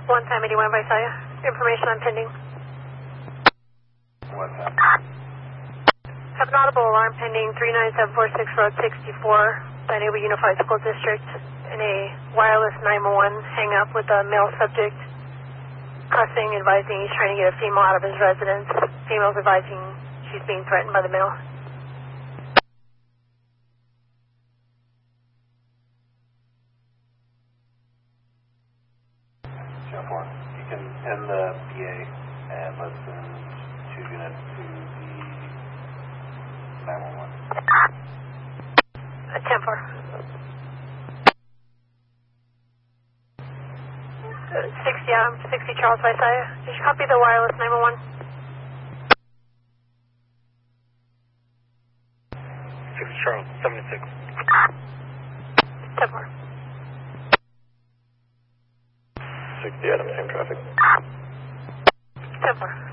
One time 81 Visalia. Information on pending. What's that? Have an audible alarm pending 39746 Road 64, San Diego Unified School District, in a wireless 911 hang up with a male subject cussing, advising he's trying to get a female out of his residence. Female's advising she's being threatened by the male. Jeff 1, you can end the PA and let's send 2 units to the 911. 10-4. 60 Charles Visalia. Did you copy the wireless 911? 60 Charles, 76. 10-4. 60 Adam, same traffic. 10-4.